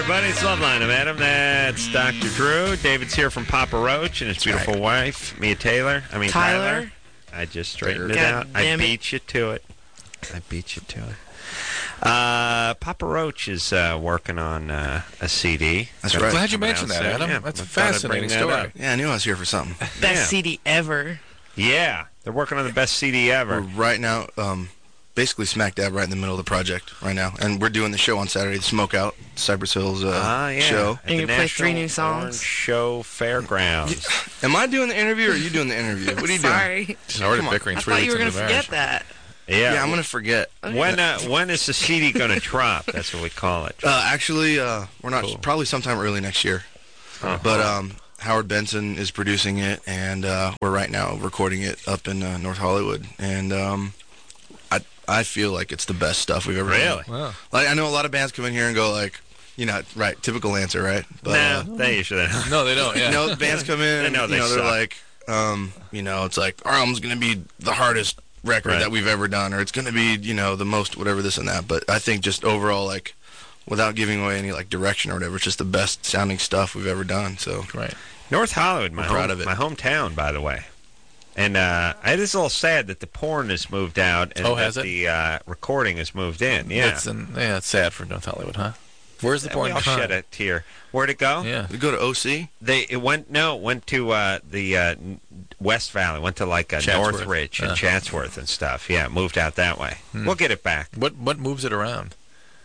everybody. It's Loveline. I'm Adam. That's Dr. Drew. David's here from Papa Roach and his beautiful wife, Mia Taylor. Tyler. I just straightened it out. I beat you to it. Papa Roach is working on a CD. That's right. Glad you mentioned that, Adam. Yeah, that's a fascinating story. Yeah, I knew I was here for something. Best CD ever. Yeah, they're working on the best CD ever. We're right now, basically smack dab right in the middle of the project right now. And we're doing the show on Saturday, the Smokeout, Cypress Hills show. And you play 3 new songs. Orange Show Fairgrounds. Am I doing the interview or are you doing the interview? What are you doing? Sorry. She's already bickering I 3 thought weeks you were into going to marriage. forget that. Yeah, I'm going to forget. When is the CD going to drop? That's what we call it. Actually, we're not, probably sometime early next year. But Howard Benson is producing it, and we're right now recording it up in North Hollywood. And I feel like it's the best stuff we've ever done. Wow. Like, I know a lot of bands come in here and go like, right, typical answer, right? But, no, they usually don't. No, they don't. Yeah. Bands come in and they they're suck. like, it's like, our album's going to be the hardest record that we've ever done, or it's going to be, the most whatever, this and that. But I think just overall, like, without giving away any, like, direction or whatever, it's just the best sounding stuff we've ever done. So Right. North Hollywood, my proud of it. My hometown, by the way. And it is a little sad that the porn has moved out and has that it? the recording has moved in. Yeah. It's sad for North Hollywood, huh? Where's the We porn? all shed a tear. Where'd it go? Yeah. we go to OC. It went to the West Valley. Went to like Chatsworth. Northridge and Chatsworth and stuff. Yeah, it moved out that way. We'll get it back. What moves it around?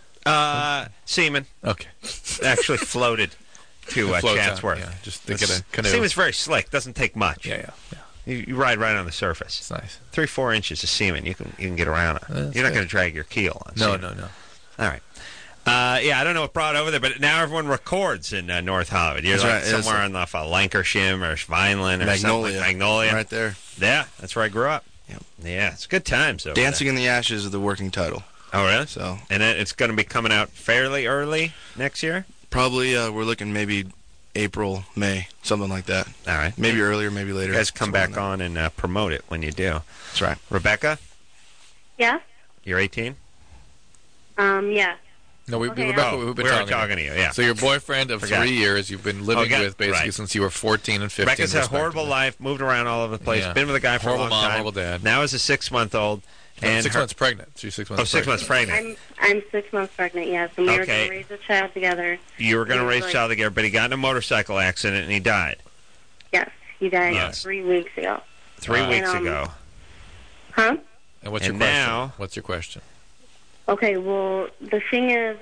Seaman Okay. actually floated to It floats out, Chatsworth. yeah, just to get a canoe. Seaman's very slick. Doesn't take much. Yeah. You ride right on the surface. It's nice. 3-4 inches of semen. You can get around it. That's You're not good. going to drag your keel on. No. semen. All right. I don't know what brought over there, but now everyone records in North Hollywood. You're That's like right, it is. somewhere on off Lancashire or Vineland or something. Magnolia. Right there. Yeah, that's where I grew up. Yep. Yeah, it's good times over Dancing in the Ashes is the working title. there. Oh, really? So And it's going to be coming out fairly early next year? probably we're looking maybe April, May, something like that. All right. Maybe earlier, maybe later. You guys come Somewhere back in on and promote it when you do. That's right. Rebecca, Yeah? you're 18? Yeah. No, Okay, Rebecca, we've been we were talking. talking to you, yeah. So your boyfriend of Forgot. 3 years you've been living Okay, with basically right. since you were 14 and 15. Rebecca's had a horrible respectively. life, moved around all over the place, Yeah. been with a guy for Horrible a long mom, time. horrible dad. Now is a 6-month-old. And 6 her- months pregnant. She's 6 months. Oh, 6 months pregnant. I'm 6 months pregnant, yes. And we were Okay. going to raise a child together. You were going to He was raise a like- child together, but he got in a motorcycle accident and he died Yes. He died Yes. 3 weeks ago. 3 weeks And, ago. Huh? And what's And your question? now- What's your question? Okay, well, the thing is,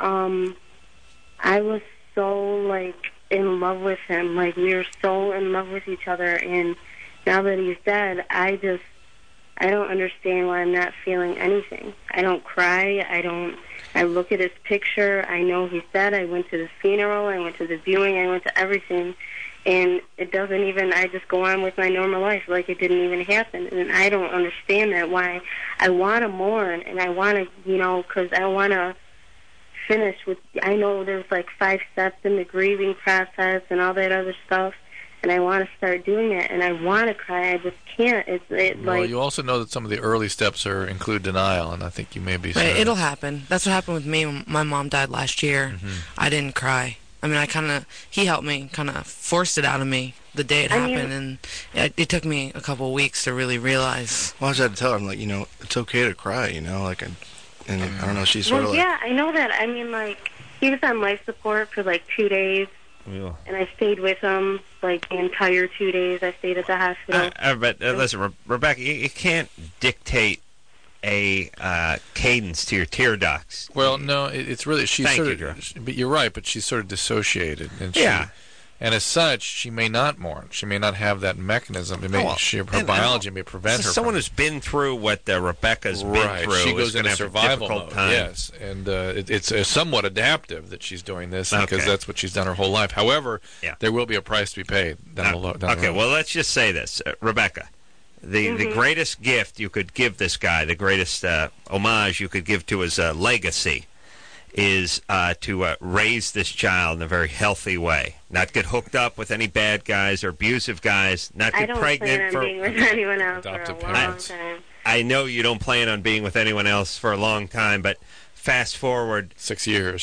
I was so, like, in love with him. Like, we were so in love with each other. And now that he's dead, I don't understand why I'm not feeling anything. I don't cry. I look at his picture. I know he's dead. I went to the funeral. I went to the viewing. I went to everything. And it doesn't even, I just go on with my normal life like it didn't even happen. And I don't understand that, why I want to mourn. And I want to, because I want to finish with, I know there's like 5 steps in the grieving process and all that other stuff. And I want to start doing it, and I want to cry. I just can't. Well, you also know that some of the early steps include denial, and I think you may be. Right, it'll happen. That's what happened with me when my mom died last year. I didn't cry. I mean, he helped me, kind of forced it out of me the day it happened, and it took me a couple of weeks to really realize. Well, I just had to tell her, I'm like, it's okay to cry, like, and I don't know, she's sort of like... yeah, I know that. I mean, like, he was on life support for, like, 2 days, and I stayed with him, like, the entire 2 days. I stayed at the hospital. But listen, Rebecca, you can't dictate a cadence to your tear ducts. Well, no, it's really she's Thank sort you, of. But you're right. But she's sort of dissociated, and Yeah. and as such, she may not mourn. She may not have that mechanism. It may, her biology may prevent her. Someone from who's been through what Rebecca's been right. through. She goes is gonna into have a survival difficult mode. time. Yes, and it's somewhat adaptive that she's doing this because Okay. that's what she's done her whole life. However, there will be a price to be paid down the Okay, road. well, let's just say this, Rebecca. The greatest gift you could give this guy, the greatest homage you could give to his legacy, is to raise this child in a very healthy way. Not get hooked up with any bad guys or abusive guys. Not I get don't pregnant plan on being with anyone else for a adoptive long parents. time. I know you don't plan on being with anyone else for a long time, but fast forward 6 years.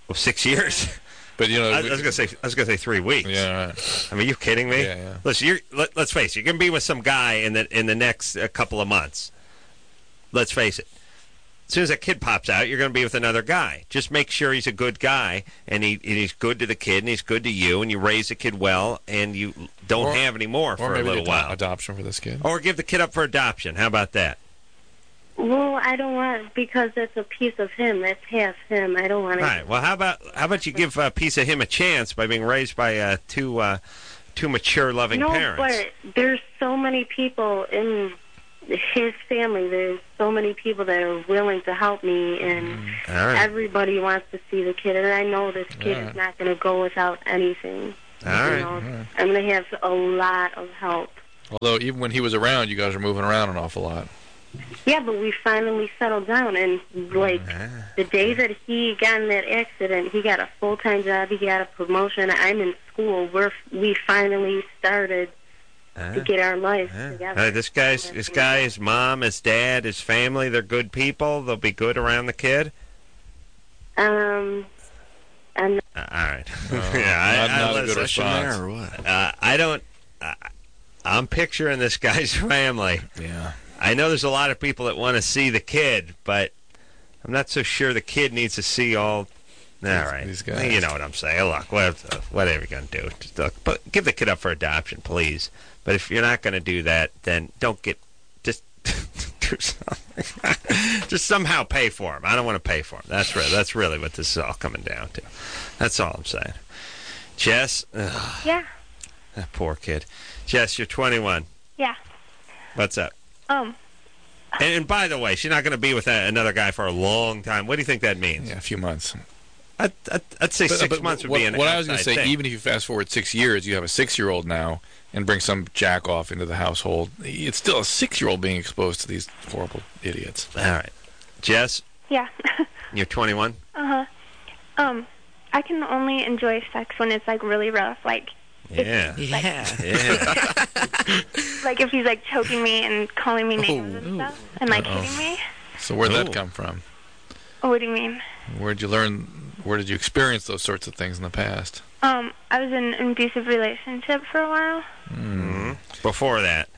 Well, 6 years. But I was gonna say 3 weeks. Yeah. Right. I mean, you kidding me? Yeah. Listen, let's face it. You're gonna be with some guy in the next couple of months. Let's face it. As soon as that kid pops out, you're going to be with another guy. Just make sure he's a good guy, and he's good to the kid, and he's good to you, and you raise the kid well, and you don't have any more for a little while. Adoption for this kid. Or give the kid up for adoption. How about that? Well, I don't want, because that's a piece of him. That's half him. I don't want to. All right. Well, how about you give a piece of him a chance by being raised by two mature, loving parents? No, but there's so many people in his family. There's so many people that are willing to help me, and everybody wants to see the kid. And I know this kid is not going to go without anything. All right. I'm going to have a lot of help. Although even when he was around, you guys were moving around an awful lot. Yeah, but we finally settled down, and the day that he got in that accident, he got a full-time job, he got a promotion. I'm in school. We finally started to get our lives together. This guy, his mom, his dad, his family, they're good people. They'll be good around the kid. I'm all right. Not a good response. Or what? I don't. I'm picturing this guy's family. Yeah. I know there's a lot of people that want to see the kid, but I'm not so sure the kid needs to see all. All right. These guys. You know what I'm saying. Look, whatever you're going to do. Just look, but give the kid up for adoption, please. But if you're not going to do that, then don't get. Just do something. Just somehow pay for him. I don't want to pay for him. That's really what this is all coming down to. That's all I'm saying. Jess? Ugh. Yeah. That poor kid. Jess, you're 21. Yeah. What's up? And by the way, she's not going to be with another guy for a long time. What do you think that means? Yeah, a few months. I'd say 6 months would be an What I was going to say, thing. even if you fast forward 6 years, you have a 6-year-old now and bring some jack off into the household. It's still a 6-year-old being exposed to these horrible idiots. All right. Jess? Yeah. You're 21? Uh-huh. I can only enjoy sex when it's, like, really rough. Like, Yeah. like if he's, like, choking me and calling me names and stuff and, like, hitting me. So where'd that come from? Oh, what do you mean? Where'd you learn, where did you experience those sorts of things in the past? I was in an abusive relationship for a while. Mm-hmm. Before that?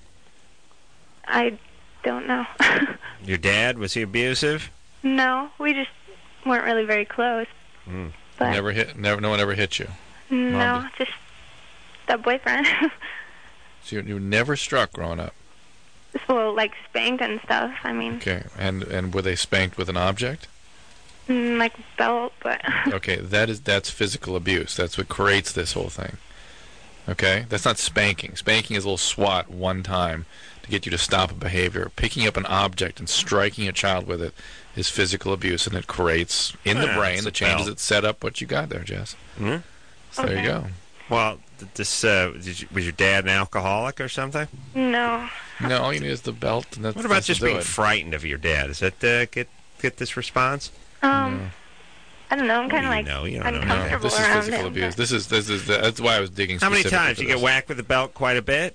I don't know. Your dad, was he abusive? No, we just weren't really very close. But No one ever hit you? No, just that boyfriend. So you were never struck growing up? Well, like spanked and stuff, I mean. Okay, and were they spanked with an object? Like belt, but... Okay, that's physical abuse. That's what creates this whole thing. Okay? That's not spanking. Spanking is a little swat one time to get you to stop a behavior. Picking up an object and striking a child with it is physical abuse, and it creates in the brain the changes that set up what you got there, Jess. Mm-hmm. So there you go. Well, this was your dad an alcoholic or something? No. No, all you need is the belt. And what about just being frightened of your dad? Does that get this response? I don't know. I'm kind of like uncomfortable this is around physical him. abuse. That's why I was digging. How many times you get whacked with a belt? Quite a bit.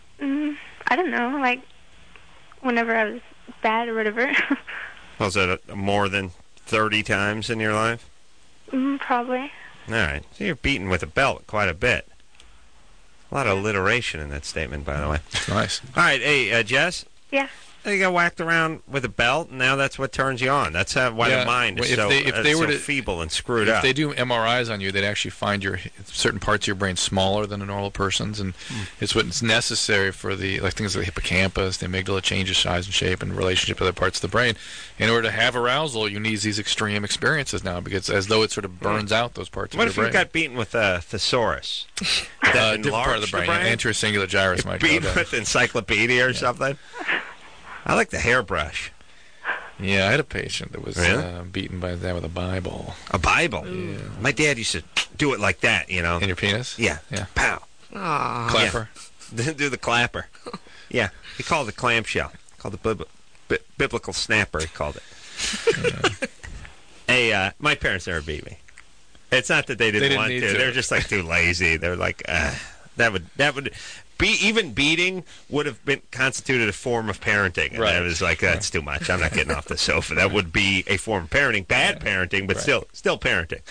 I don't know. Like whenever I was bad or whatever. Was it more than 30 times in your life? Probably. All right. So you're beaten with a belt quite a bit. A lot of alliteration in that statement, by the way. Nice. All right. Hey, Jess? Yeah. You got whacked around with a belt, and now that's what turns you on. That's why the mind is so feeble and screwed up. If they do MRIs on you, they'd actually find certain parts of your brain smaller than a normal person's, and it's what's necessary for things like the hippocampus, the amygdala changes size and shape in relationship to other parts of the brain. In order to have arousal, you need these extreme experiences now, because as though it sort of burns out those parts of your brain. What if you got beaten with a thesaurus? Different part of the brain. Anterior gyrus might go down. Beaten with encyclopedia or something? I like the hairbrush. Yeah, I had a patient that was beaten by that with a Bible. A Bible? Yeah. My dad used to do it like that, you know. In your penis? Yeah. Pow. Aww. Clapper? Yeah. Do the clapper. Yeah. He called it clamshell. Called it biblical snapper, he called it. Hey, my parents never beat me. It's not that they didn't want to. They're just like too lazy. They're like, that would... Even beating would have been constituted a form of parenting. And I was like, that's too much. I'm not getting off the sofa. That would be a form of parenting. Bad parenting, but still parenting.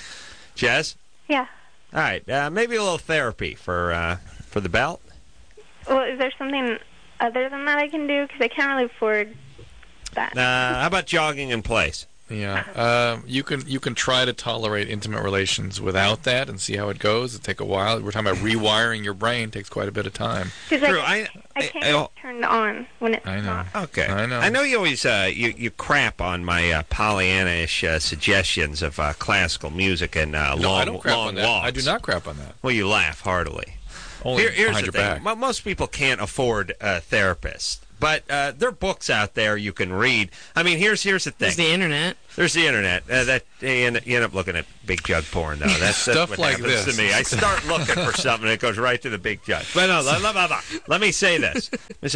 Jazz? Yeah. All right, maybe a little therapy for the belt. Well, is there something other than that I can do? Because I can't really afford that. How about jogging in place? Yeah, you can try to tolerate intimate relations without that and see how it goes. It'll take a while. We're talking about rewiring your brain. It takes quite a bit of time. True. I can't get turned on when it's not. Okay. I know. I know you always you crap on my Pollyanna-ish suggestions of classical music and No, I don't crap long on that. walks. I do not crap on that. Well, you laugh heartily. Only Here's behind the your thing. back. Most people can't afford a therapist. But there are books out there you can read. I mean, here's the thing. There's the internet. There's the internet. That you end up looking at big jug porn, though. That's Stuff what like happens this. to me. I start looking for something, and it goes right to the big jug. But no, let me say this.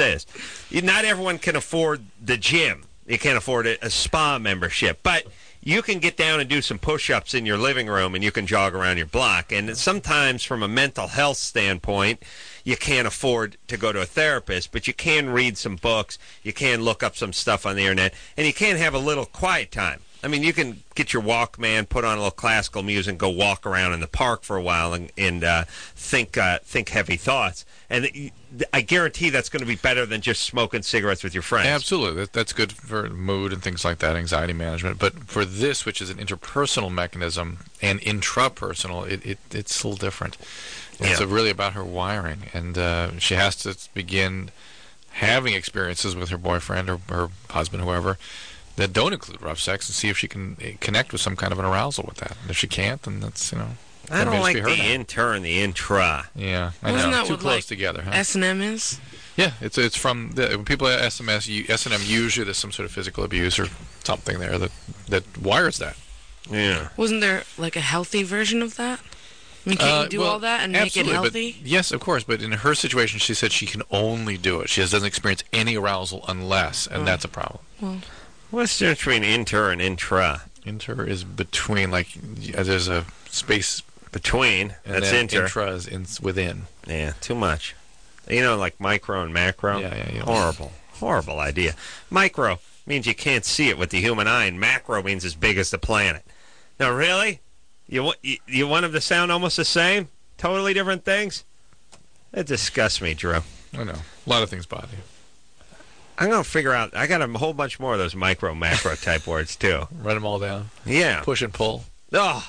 Not everyone can afford the gym. You can't afford a spa membership. But you can get down and do some push-ups in your living room, and you can jog around your block. And sometimes, from a mental health standpoint, you can't afford to go to a therapist, but you can read some books, you can look up some stuff on the internet, and you can have a little quiet time. I mean, you can get your Walkman, put on a little classical music, go walk around in the park for a while, and think heavy thoughts. And I guarantee that's going to be better than just smoking cigarettes with your friends. Absolutely. That's good for mood and things like that, anxiety management. But for this, which is an interpersonal mechanism and intrapersonal, it's a little different. It's really about her wiring, and she has to begin having experiences with her boyfriend or her husband, whoever, that don't include rough sex, and see if she can connect with some kind of an arousal with that. And if she can't, then that's, I don't like the inter and the intra. Yeah, I Wasn't know. that Too what, close like, together, huh? S&M is? Yeah, it's from when people at S&M, usually there's some sort of physical abuse or something there that wires that. Yeah. Wasn't there like a healthy version of that? I mean, can't you do all that and make it healthy? But, yes, of course. But in her situation, she said she can only do it. She doesn't experience any arousal unless, and that's a problem. Well, what's the difference between inter and intra? Inter is between, like, there's a space between. And that's then inter. Intra is within. Yeah, too much. Like micro and macro. Yeah. Horrible idea. Micro means you can't see it with the human eye, and macro means as big as the planet. Now, really? You want them to sound almost the same? Totally different things? It disgusts me, Drew. I know. A lot of things bother you. I'm going to figure out. I got a whole bunch more of those micro, macro type words, too. Write them all down. Yeah. Push and pull. Oh.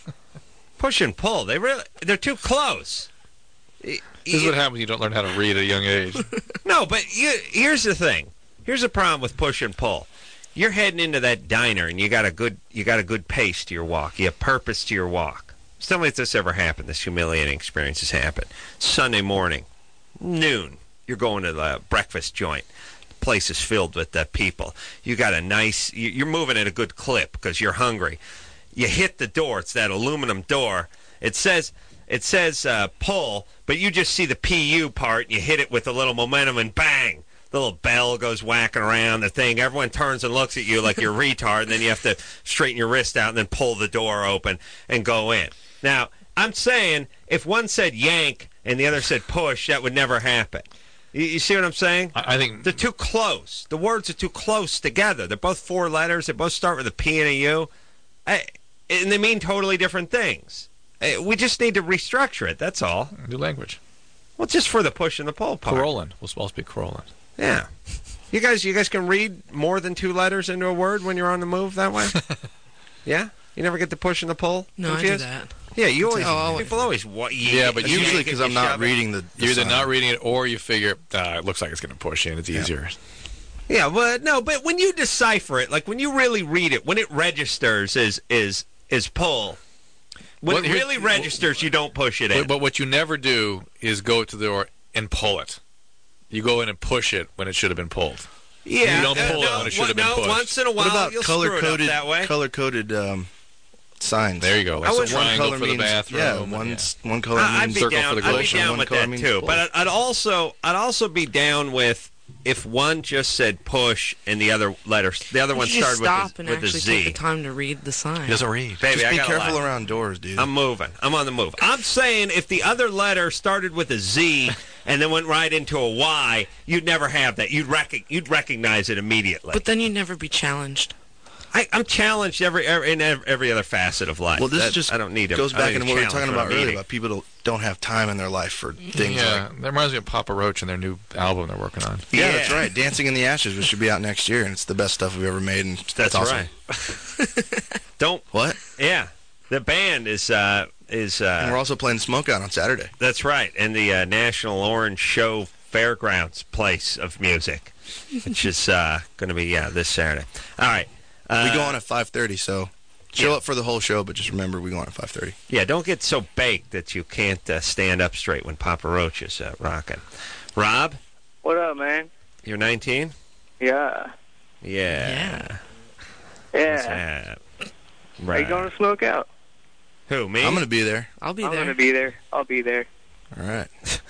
Push and pull. They're too close. This is what happens when you don't learn how to read at a young age. No, but here's the thing. Here's the problem with push and pull. You're heading into that diner, and you got a good pace to your walk. You have purpose to your walk. Tell me if this ever happened. This humiliating experience has happened. Sunday morning, noon. You're going to the breakfast joint. The place is filled with people. You got a nice. You're moving at a good clip because you're hungry. You hit the door. It's that aluminum door. It says pull, but you just see the PU part. And you hit it with a little momentum, and bang. The little bell goes whacking around the thing. Everyone turns and looks at you like you're a retard, and then you have to straighten your wrist out and then pull the door open and go in. Now, I'm saying if one said yank and the other said push, that would never happen. You see what I'm saying? I think they're too close. The words are too close together. They're both 4 letters. They both start with a P and a U. And they mean totally different things. We just need to restructure it. That's all. New language. Well, just for the push and the pull part. Corollin. We'll supposed to be corollin. Yeah. You guys can read more than 2 letters into a word when you're on the move that way? Yeah? You never get the push and the pull? No, confused? I do that. Yeah, you always... People always... Yeah, but usually because I'm not reading the You're either sign. not reading it or you figure, it looks like it's going to push in. It's easier. Yeah, but when you decipher it, like when you really read it, when it registers is pull. When it really registers, you don't push it in. But what you never do is go to the door and pull it. You go in and push it when it should have been pulled. Yeah, you don't pull it when it should have been pushed. Once in a while, what about you'll screw it up that way. Color-coded signs? There you go. Like one a triangle color for the means, bathroom. one color means circle for the I'd be grocery. down with that too. But I'd also be down with if one just said push and the other one started stop and with a actually Z. take the time to read the sign. He doesn't read. Baby, Just be I careful around doors, dude. I'm moving. I'm on the move. I'm saying if the other letter started with a Z and then went right into a Y, you'd never have that. You'd recognize it immediately. But then you'd never be challenged. I'm challenged in every other facet of life. Well, this I don't need goes back into into what we were talking about earlier about people that don't have time in their life for things that reminds me of Papa Roach and their new album they're working on. Yeah, that's right. Dancing in the Ashes, which should be out next year, and it's the best stuff we've ever made. And that's awesome. Right. Don't what? Yeah, the band is. And we're also playing Smokeout on Saturday. That's right, and the National Orange Show Fairgrounds place of music, which is going to be this Saturday. All right. We go on at 5:30, so show up for the whole show, but just remember we go on at 5:30. Yeah, don't get so baked that you can't stand up straight when Papa Roach is rocking. Rob? What up, man? You're 19? Yeah. Yeah. Yeah. Right. Are you going to smoke out? Who, me? I'm going to be there. I'll be there. I'm going to be there. I'll be there. All right.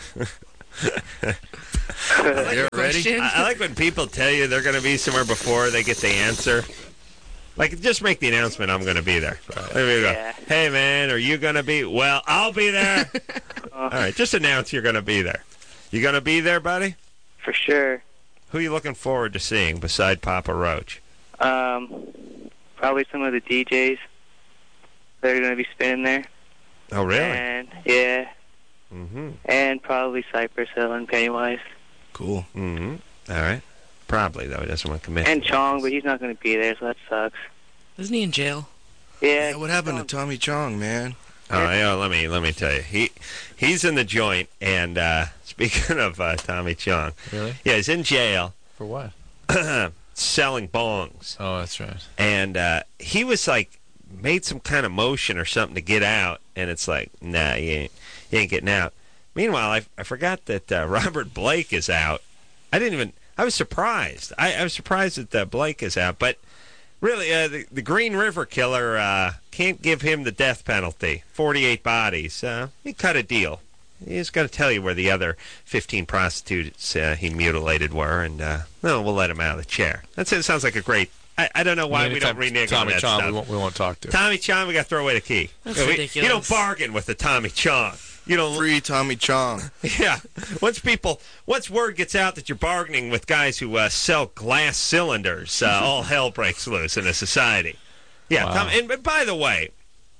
You're ready? I like when people tell you they're going to be somewhere before they get the answer. Like, just make the announcement, I'm going to be there. Right. There we go. Yeah. Hey, man, are you going to be? Well, I'll be there. All right, just announce you're going to be there. You going to be there, buddy? For sure. Who are you looking forward to seeing beside Papa Roach? Probably some of the DJs that are going to be spinning there. Oh, really? And, yeah. Mm-hmm. And probably Cypress Hill and Pennywise. Cool. Mm-hmm. All right. Probably, though. He doesn't want to commit. And Chong, but he's not going to be there, so that sucks. Isn't he in jail? Yeah. What happened to Tommy Chong, man? Oh, yeah, let me tell you. He's in the joint, and speaking of Tommy Chong. Really? Yeah, he's in jail. For what? Selling bongs. Oh, that's right. And he was like, made some kind of motion or something to get out, and it's like, nah, you ain't getting out. Meanwhile, I forgot that Robert Blake is out. I was surprised. I was surprised that Blake is out, but really, the Green River Killer can't give him the death penalty. 48 bodies. He cut a deal. He's going to tell you where the other 15 prostitutes he mutilated were, and we'll let him out of the chair. It sounds like a great... I don't know why we don't renege on that Chong, stuff. we won't talk to. Tommy Chong, we got to throw away the key. That's ridiculous. You don't bargain with the Tommy Chong. You don't free Tommy Chong. Yeah. Once word gets out that you're bargaining with guys who sell glass cylinders, all hell breaks loose in a society. Yeah. Wow. And by the way,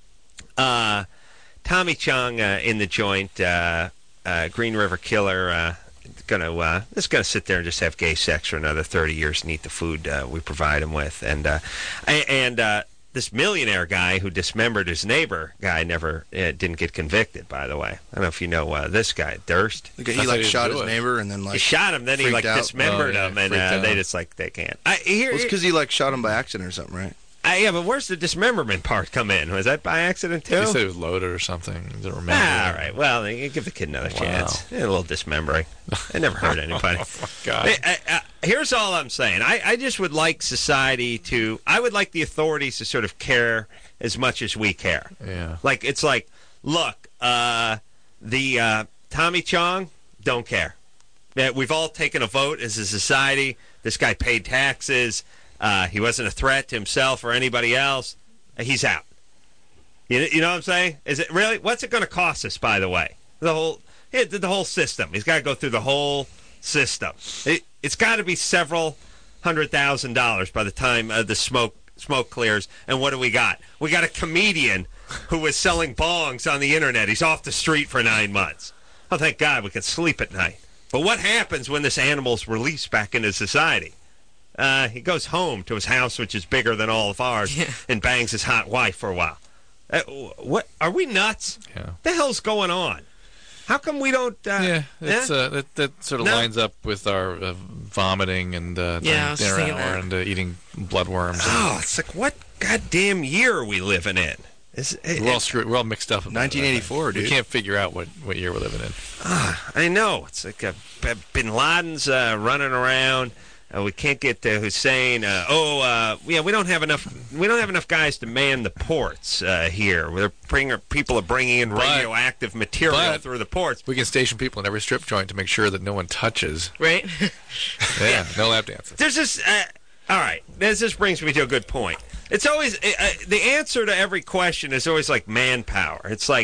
Tommy Chong in the joint, Green River Killer, is gonna sit there and just have gay sex for another 30 years and eat the food we provide him with, and this millionaire guy who dismembered his neighbor guy never didn't get convicted. By the way, I don't know if you know this guy Durst. He shot his neighbor and then he shot him. Then he dismembered him, and they just they can't. It's because he shot him by accident or something, right? Yeah, but where's the dismemberment part come in? Was that by accident too? He said it was loaded or something. He didn't remember. All right. Well, you give the kid another chance. A little dismembering. It never hurt anybody. Oh my God. Here's all I'm saying. I just would like society to. I would like the authorities to sort of care as much as we care. Yeah. It's like, look, the Tommy Chong don't care. We've all taken a vote as a society. This guy paid taxes. He wasn't a threat to himself or anybody else. He's out. You know what I'm saying? Is it really? What's it going to cost us, by the way? The whole system. He's got to go through the whole system. It's got to be several $100,000 by the time the smoke clears. And what do we got? We got a comedian who was selling bongs on the internet. He's off the street for 9 months. Oh, thank God we can sleep at night. But what happens when this animal's released back into society? He goes home to his house, which is bigger than all of ours, and bangs his hot wife for a while. What are we nuts? Yeah. What the hell's going on? How come we don't? That sort of lines up with our vomiting and dinner hour and eating bloodworms. Oh, it's like, what goddamn year are we living in? We're all screwed. We're all mixed up. 1984, dude. We can't figure out what year we're living in. I know. It's like Bin Laden's running around. We can't get Hussein. We don't have enough. We don't have enough guys to man the ports here. People are bringing in radioactive material through the ports. We can station people in every strip joint to make sure that no one touches. Right. Yeah, no lap dances. There's this. All right, this brings me to a good point. It's always the answer to every question is always like manpower. It's like,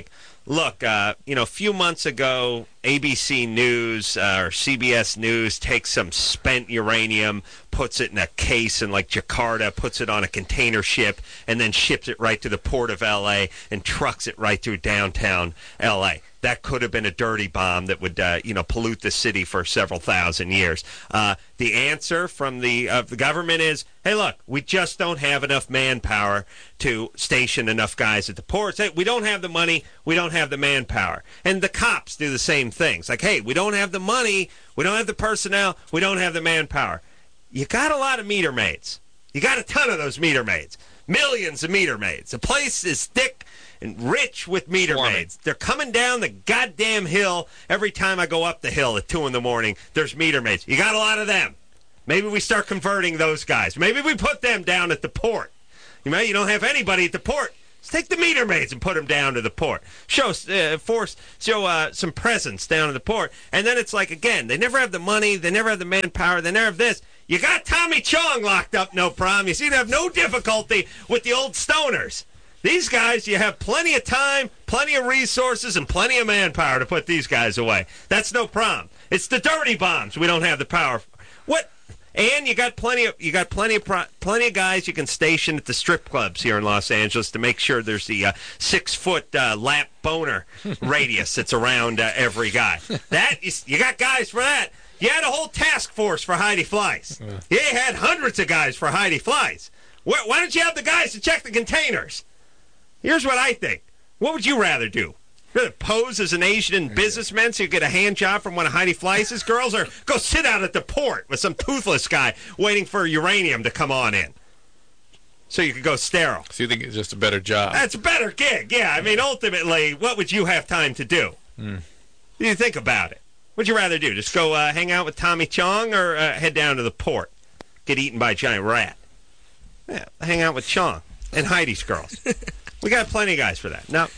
look, a few months ago, ABC News or CBS News takes some spent uranium, puts it in a case in like Jakarta, puts it on a container ship, and then ships it right to the port of L.A. and trucks it right through downtown L.A. That could have been a dirty bomb that would, pollute the city for several thousand years. The answer from the government is, hey, look, we just don't have enough manpower to station enough guys at the ports. Hey, we don't have the money. We don't have the manpower. And the cops do the same things. Like, hey, we don't have the money. We don't have the personnel. We don't have the manpower. You got a lot of meter maids. You got a ton of those meter maids. Millions of meter maids. The place is thick and rich with meter maids. They're coming down the goddamn hill every time I go up the hill at 2 in the morning. There's meter maids. You got a lot of them. Maybe we start converting those guys. Maybe we put them down at the port. You don't have anybody at the port. Let's take the meter maids and put them down to the port. Show some presence down at the port. And then it's like, again, they never have the money. They never have the manpower. They never have this. You got Tommy Chong locked up, no problem. You seem to have no difficulty with the old stoners. These guys, you have plenty of time, plenty of resources, and plenty of manpower to put these guys away. That's no problem. It's the dirty bombs we don't have the power for. What? And you got plenty of guys you can station at the strip clubs here in Los Angeles to make sure there's the 6-foot lap boner radius that's around every guy. You got guys for that. You had a whole task force for Heidi Fleiss. You had hundreds of guys for Heidi Fleiss. Why don't you have the guys to check the containers? Here's what I think. What would you rather do? Rather pose as an Asian businessman so you get a hand job from one of Heidi Fleiss's girls, or go sit out at the port with some toothless guy waiting for uranium to come on in so you could go sterile? So you think it's just a better job? That's a better gig, yeah. I mean, ultimately, what would you have time to do? You think about it. What'd you rather do? Just go hang out with Tommy Chong, or head down to the port, get eaten by a giant rat? Yeah, hang out with Chong and Heidi's girls. We got plenty of guys for that. No,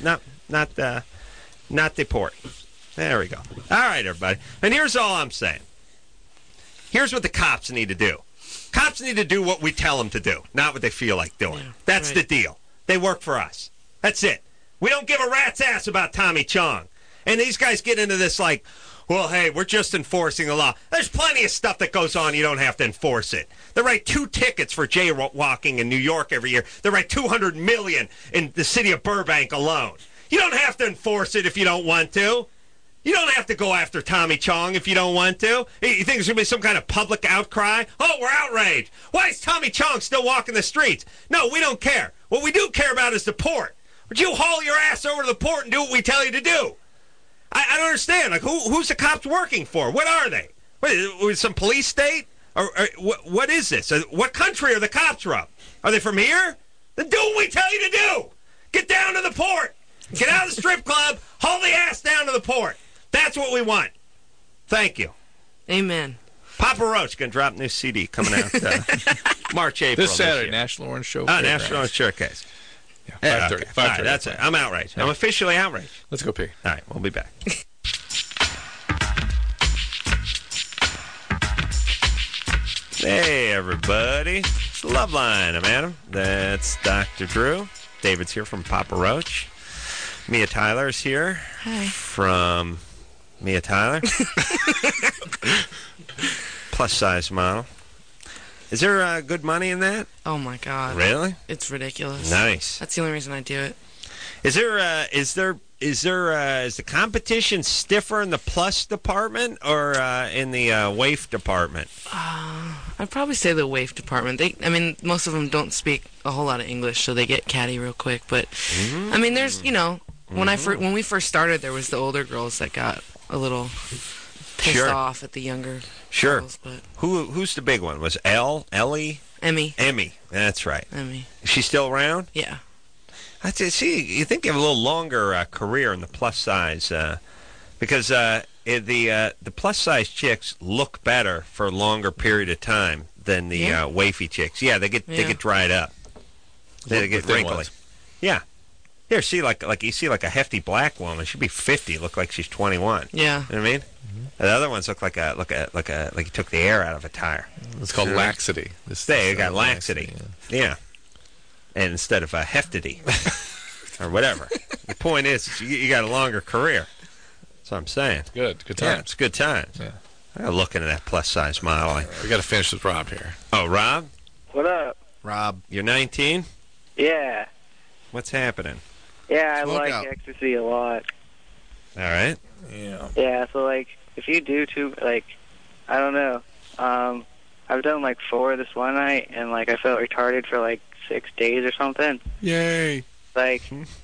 not the port. There we go. All right, everybody. And here's all I'm saying. Here's what the cops need to do. Cops need to do what we tell them to do, not what they feel like doing. Yeah, that's the deal. They work for us. That's it. We don't give a rat's ass about Tommy Chong. And these guys get into this like, well, hey, we're just enforcing the law. There's plenty of stuff that goes on. You don't have to enforce it. They write 2 tickets for jaywalking in New York every year. They write $200 million in the city of Burbank alone. You don't have to enforce it if you don't want to. You don't have to go after Tommy Chong if you don't want to. You think there's going to be some kind of public outcry? Oh, we're outraged. Why is Tommy Chong still walking the streets? No, we don't care. What we do care about is the port. Would you haul your ass over to the port and do what we tell you to do? I don't understand. Like, who's the cops working for? What are they? What, some police state? Or what is this? What country are the cops from? Are they from here? Then do what we tell you to do. Get down to the port. Get out of the strip club. Haul the ass down to the port. That's what we want. Thank you. Amen. Papa Roach going to drop a new CD coming out March, April. This Saturday, National Orange Show. National Orange Showcase. Yeah, 5:30. Okay. 5:30. All right, that's it. I'm outraged. I'm officially outraged. Let's go pee. All right, we'll be back. Hey, everybody. It's the Love Line. I'm Adam. That's Dr. Drew. David's here from Papa Roach. Mia Tyler's here. Hi. From Mia Tyler. Plus size model. Is there good money in that? Oh my God! Really? It's ridiculous. Nice. That's the only reason I do it. Is the competition stiffer in the plus department or in the waif department? I'd probably say the waif department. Most of them don't speak a whole lot of English, so they get catty real quick. But I mean, there's when we first started, there was the older girls that got a little pissed off at the younger. Sure. Girls, but Who's the big one? Was Ellie? Emmy. Emmy. That's right. Emmy. Is she still around? Yeah. See, you think you have a little longer career in the plus size because the plus size chicks look better for a longer period of time than the wafy chicks. Yeah, they get dried up. They get wrinkly. Ones. Yeah. Here, see, like you see, like a hefty black woman. She'd be 50, look like she's 21. Yeah. You know what I mean? Mm-hmm. The other ones look like you took the air out of a tire. It's called laxity. They got laxity. Yeah. And instead of a heftity. or whatever. The point is, you got a longer career. That's what I'm saying. Good Yeah, times. it's good times. Yeah. I gotta look into that plus-size modeling. We got to finish with Rob here. Oh, Rob? What up? Rob. You're 19? Yeah. What's happening? Yeah, I Smoke like out. ecstasy a lot. All right. Yeah. Yeah, so, like, if you do too, like, I don't know. I've done, like, 4 this one night, and, like, I felt retarded for, like, 6 days or something. Yay. Like,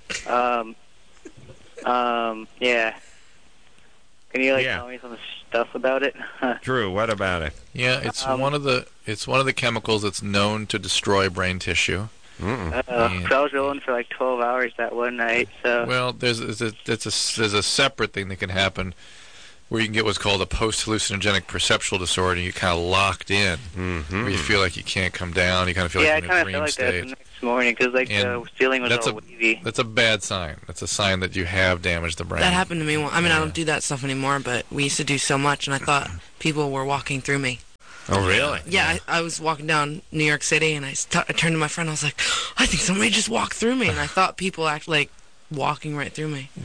yeah. Can you, like, Yeah. tell me some stuff about it? Drew, what about it? Yeah, it's one of the chemicals that's known to destroy brain tissue. Mm-mm. 'Cause I was rolling for, like, 12 hours that one night, so... Well, there's a separate thing that can happen where you can get what's called a post-hallucinogenic perceptual disorder. You kind of locked in, where you feel like you can't come down. You kind of feel yeah, like I you're in a kind of dream felt like that state. the next morning, because, like, And the ceiling was that's all wavy. That's a bad sign. That's a sign that you have damaged the brain. That happened to me. I mean, I Yeah. don't do that stuff anymore, but we used to do so much, and I thought people were walking through me. Oh, really? Yeah, I was walking down New York City, and I turned to my friend. I was like, I think somebody just walked through me, and I thought people actually like walking right through me.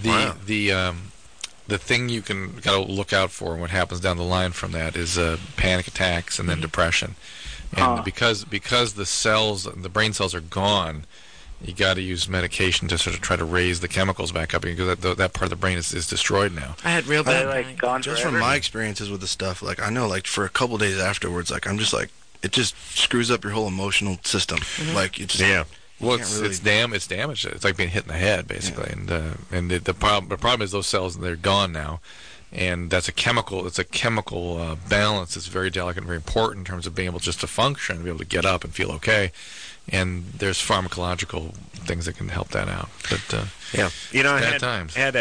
The thing you got to look out for and what happens down the line from that is panic attacks and then depression. And because the brain cells are gone, you got to use medication to sort of try to raise the chemicals back up because that part of the brain is destroyed now. I had real Are they, bad like, panic. gone Just forever? from my experiences with the stuff, like, I know, like, for a couple days afterwards, like, I'm just like, it just screws up your whole emotional system. Like, you just... Yeah. Well, can't really- it's damaged. It's like being hit in the head, basically. And the problem is those cells, they're gone now, and that's a chemical. It's a chemical balance. It's very delicate and very important in terms of being able just to function, be able to get up and feel okay. And there's pharmacological things that can help that out. But Yeah. You know, I bad times. had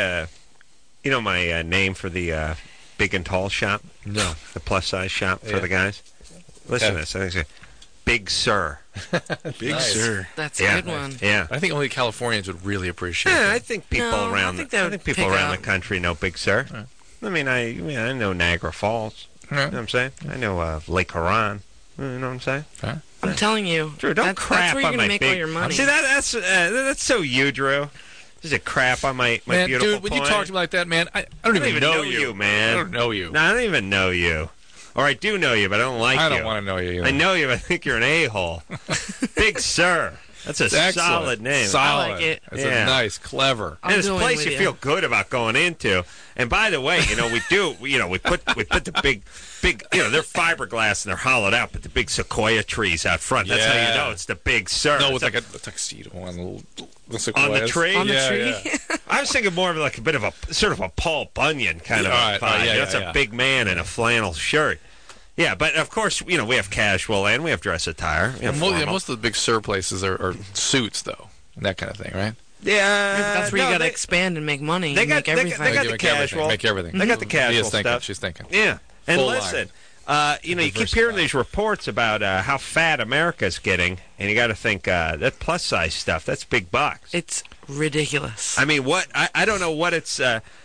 my name for the big and tall shop, No. the plus-size shop for Yeah. the guys. Listen Yeah. to this. I think it's Big Sir. Big Nice. Sir. That's a Yeah. good one. Yeah. I think only Californians would really appreciate Yeah, I it. think people No, around I think they would people pick around the up. country know Big Sur. Right. I mean, I know Niagara Falls. You know what I'm saying? I know Lake Huron. You know what I'm saying? I'm telling you, Drew, don't that's crap where you're on gonna my make big. all your money. See that's so you, Drew. Just a crap on my Man, beautiful dude, when you point. talk to me like that, man, I don't even know you, man. I don't know you. No, I don't even know you. Or I do know you, but I don't like you. I don't want to know you either. I know you, but I think you're an a-hole. Big Sir. That's a It's excellent. solid name. Solid. I like it. It's Yeah. a nice, clever. I'm And it's a going place with you you. feel good about going into. And by the way, we put the big, they're fiberglass and they're hollowed out, but the big sequoia trees out front. That's how Yeah. you know it's the Big Sur. No, It's it's like a tuxedo on the on sequoias. the tree. On the Yeah, tree. yeah. I was thinking more of like a bit of a sort of a Paul Bunyan kind of All right, vibe. yeah, That's yeah. a big man in a flannel shirt. Yeah, but of course, we have casual and we have dress attire. We have formal. Most of the big Sur places are suits, though, and that kind of thing, right? Yeah, That's where you no, gotta they- expand and make money. they and got- make they got- everything. they got the Make everything, casual. Make everything. They got the He casual is thinking. stuff. She's thinking. Yeah, and Full listen, you keep hearing these reports about how fat America's getting, and you got to think that plus size stuff. That's big bucks. It's ridiculous. I mean, I don't know what it's.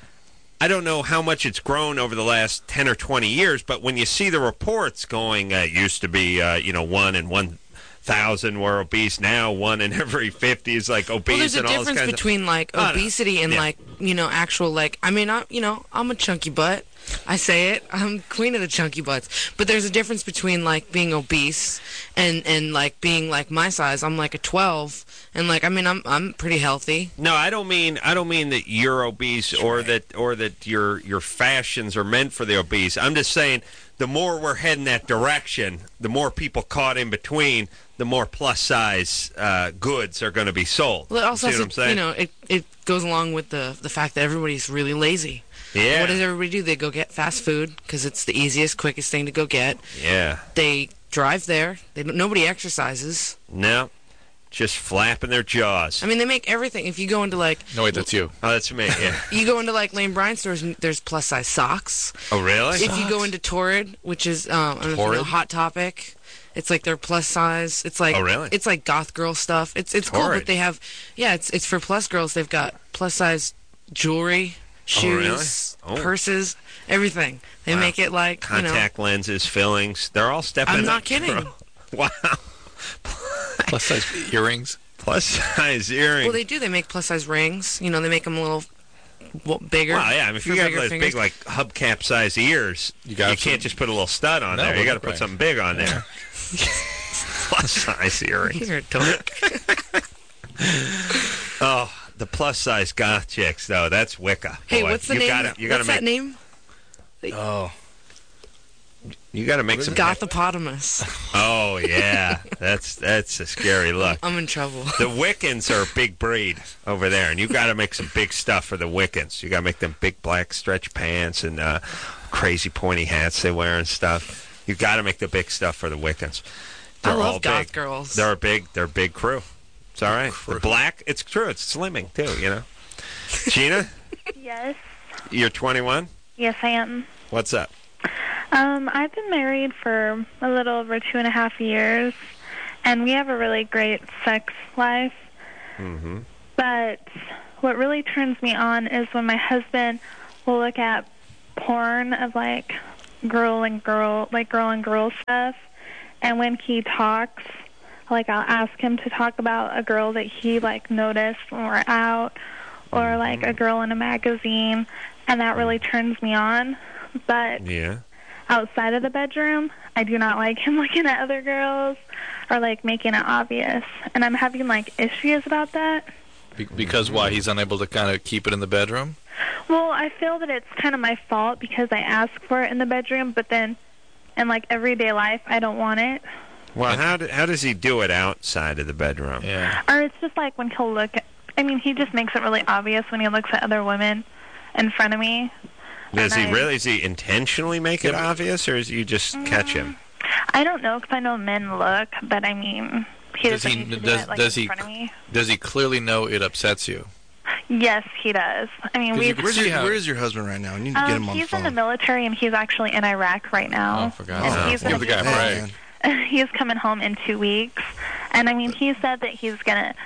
I don't know how much it's grown over the last 10 or 20 years, but when you see the reports going, used to be 1 in 1,000 were obese. Now 1 in every 50 is like obese. Well, there's a and all this difference kinds between like Oh, no. obesity and Yeah. like actual like. I mean, I'm a chunky butt. I say it. I'm queen of the chunky butts. But there's a difference between like being obese and like being like my size. I'm like a 12, and like I'm pretty healthy. No, I don't mean that you're obese or that your fashions are meant for the obese. I'm just saying the more we're heading that direction, the more people caught in between, the more plus size goods are going to be sold. Well, it also See has what I'm to, saying? it goes along with the fact that everybody's really lazy. Yeah. What does everybody do? They go get fast food because it's the easiest, quickest thing to go get. Yeah. They drive there. Nobody exercises. No. Just flapping their jaws. I mean, they make everything. If you go into like No, wait, that's you. Oh, that's me. Yeah. you go into like Lane Bryant stores, and there's plus size socks. Oh, really? If you go into Torrid, which is I don't know if you know, Torrid? Hot Topic, it's like their plus size. It's like Oh, really? It's like goth girl stuff. It's cool, Torrid. but they have it's for plus girls. They've got plus size jewelry, shoes, really? Oh. purses, everything. They Wow. make it like Contact lenses, fillings. They're all stepping I'm up. not kidding. Wow. Plus size earrings. Plus size earring. Well, they do. They make plus size rings. You know, they make them a little bigger. Well, yeah. I mean, if you got those fingers. big, like hubcap size ears, you can't just put a little stud on there. You got to put something big on there. Plus size earrings. You're a dork. Oh, the plus size goth chicks, though. That's Wicca. Hey, boy. what's the name? What's that name? Oh. You got to make some Gothopotamus. Oh yeah, that's a scary look. I'm in trouble. The Wiccans are a big breed over there, and you got to make some big stuff for the Wiccans. You got to make them big black stretch pants and crazy pointy hats they wear and stuff. You got to make the big stuff for the Wiccans. I love goth girls. They're a big crew. It's all right. The black, it's true. It's slimming too. You know. Gina, Yes. you're 21. Yes, I am. What's up? I've been married for a little over 2.5 years, and we have a really great sex life. Mm-hmm. But what really turns me on is when my husband will look at porn of like girl and girl stuff, and when he talks, like I'll ask him to talk about a girl that he like noticed when we're out, or like a girl in a magazine, and that really turns me on. But yeah. Outside of the bedroom, I do not like him looking at other girls or like making it obvious, and I'm having like issues about that. Because why? He's unable to kind of keep it in the bedroom? Well, I feel that it's kind of my fault because I ask for it in the bedroom, but then in like everyday life, I don't want it. Well, how does he do it outside of the bedroom? Yeah. Or it's just like when he'll look at, I mean, he just makes it really obvious when he looks at other women in front of me. Does he intentionally make it obvious, or is you just catch him? I don't know, because I know men look, but I mean, he doesn't need to do it like in front of me. Does he clearly know it upsets you? Yes, he does. I mean, where is your husband right now? You need to get him on the he's phone. in the military, and he's actually in Iraq right now. Oh, for God's sake. Give the guy a break. He's coming home in 2 weeks, and I mean, he said that he's gonna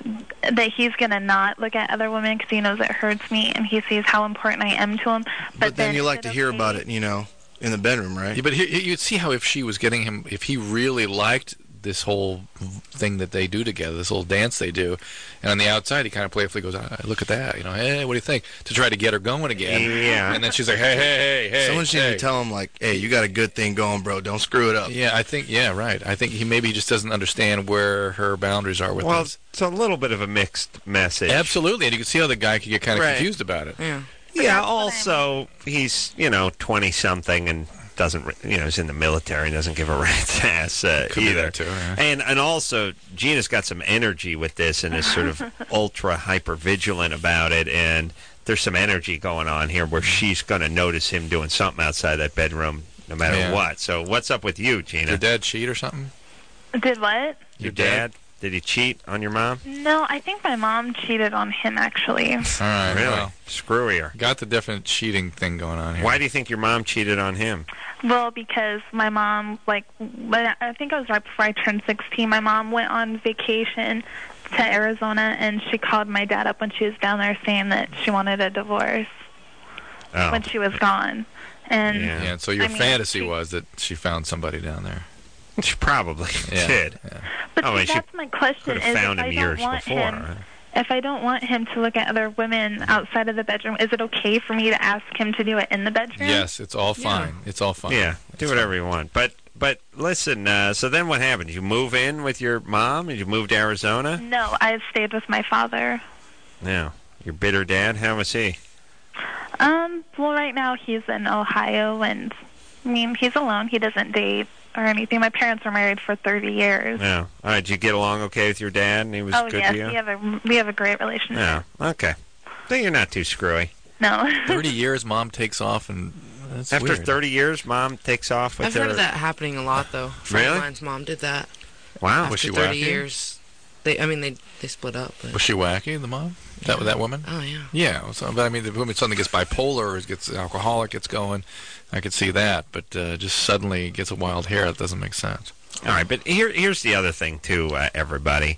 not look at other women because he knows it hurts me, and he sees how important I am to him. But then you like to hear about it, you know, in the bedroom, right? Yeah, but you'd see how if she was getting him, if he really liked this whole thing that they do together, this little dance they do, and on the outside he kind of playfully goes, look at that, you know, hey, what do you think? To try to get her going again. Yeah. And then she's like, hey. Someone should need to tell him, like, hey, you got a good thing going, bro. Don't screw it up. Yeah, right. I think he maybe just doesn't understand where her boundaries are with Well, this. it's a little bit of a mixed message. Absolutely, and you can see how the guy could get kind of confused about it. Yeah. Yeah, also, he's, 20-something and doesn't, is in the military and doesn't give a rat's ass either. Too, yeah. And also, Gina's got some energy with this and is sort of ultra hyper vigilant about it, and there's some energy going on here where she's going to notice him doing something outside that bedroom no matter what. So what's up with you, Gina? Did your dad cheat or something? Did what? Your dad? Did he cheat on your mom? No, I think my mom cheated on him, actually. All right, Really? well, Screwier. got the definite cheating thing going on here. Why do you think your mom cheated on him? Well, because my mom, I think it was right before I turned 16, my mom went on vacation to Arizona, and she called my dad up when she was down there saying that she wanted a divorce when she was gone. And yeah, so your fantasy was that she found somebody down there. She probably did. Yeah. But see, that's my question, is found if him I years don't want before. him, if I don't want him to look at other women outside of the bedroom, is it okay for me to ask him to do it in the bedroom? Yes, it's all fine. It's all fine. Yeah, do whatever you want. But listen, so then what happened? Did you move in with your mom? Did you move to Arizona? No, I stayed with my father. Yeah. Your bitter dad, how was he? Well, right now he's in Ohio, and I mean, he's alone. He doesn't date or anything. My parents were married for 30 years. Yeah. All right, did you get along okay with your dad, and he was good to you? Oh, yes, we have a great relationship. Yeah, okay. Then you're not too screwy. No. 30 years, mom takes off, and that's After weird. 30 years, mom takes off with I've her... heard of that happening a lot, though. Friend Really? of mine's mom did that. Wow. After Was she 30 wacky? years, they split up. But. Was she wacky, the mom? That woman? Oh, yeah. Yeah, so, but I mean, the woman suddenly gets bipolar or gets alcoholic, gets going. I could see that, but just suddenly gets a wild hair. That doesn't make sense. All right, but here's the other thing, too, everybody.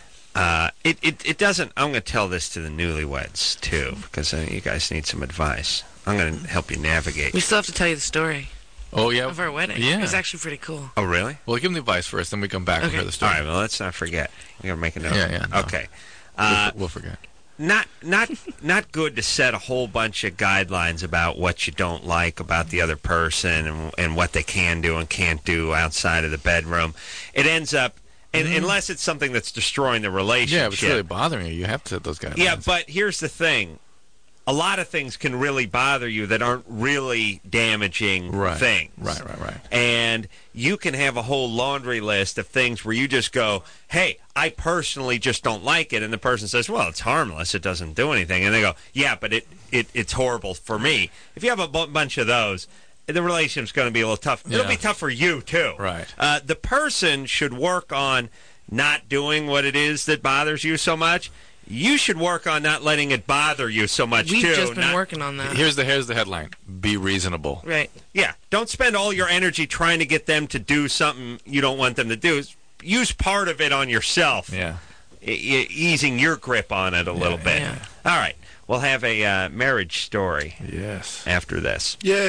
It doesn't... I'm going to tell this to the newlyweds, too, because you guys need some advice. I'm going to help you navigate. We still have to tell you the story. Oh, yeah. of our wedding. Yeah. It was actually pretty cool. Oh, really? Well, give them the advice first, then we come back and Okay. hear the All story. right, well, let's not forget. We got to make a note. Yeah, no. Okay. We'll forget. Not good to set a whole bunch of guidelines about what you don't like about the other person and what they can do and can't do outside of the bedroom. It ends up, unless it's something that's destroying the relationship. Yeah, if it's really bothering you, you have to set those guidelines. Yeah, but here's the thing. A lot of things can really bother you that aren't really damaging things. Right. And you can have a whole laundry list of things where you just go, hey, I personally just don't like it. And the person says, well, it's harmless. It doesn't do anything. And they go, yeah, but it's horrible for me. If you have a bunch of those, the relationship's going to be a little tough. Yeah. It'll be tough for you, too. Right. The person should work on not doing what it is that bothers you so much. You should work on not letting it bother you so much, We've too. just been working on that. Here's the headline. Be reasonable. Right. Yeah. Don't spend all your energy trying to get them to do something you don't want them to do. Use part of it on yourself. Yeah. Easing your grip on it a little bit. Yeah. All right. We'll have a marriage story Yes. after this. Yeah.